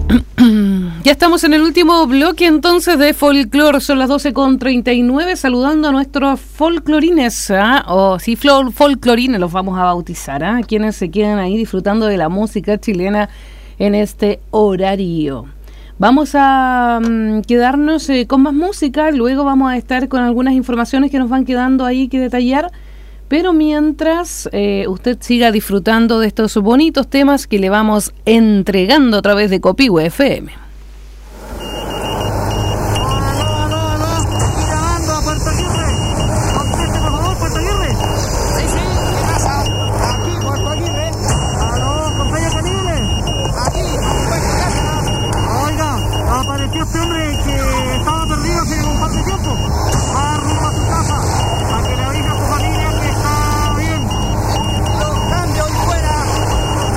Ya estamos en el último bloque entonces de Folklore, son las 12:39, saludando a nuestros folclorines, folclorines los vamos a bautizar, quienes se quedan ahí disfrutando de la música chilena en este horario. Vamos a quedarnos con más música, luego vamos a estar con algunas informaciones que nos van quedando ahí que detallar, pero mientras usted siga disfrutando de estos bonitos temas que le vamos entregando a través de Copihue FM.